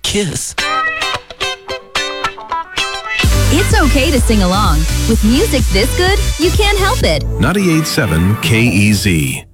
kiss. It's okay to sing along. With music this good, you can't help it. 98.7 KEZ.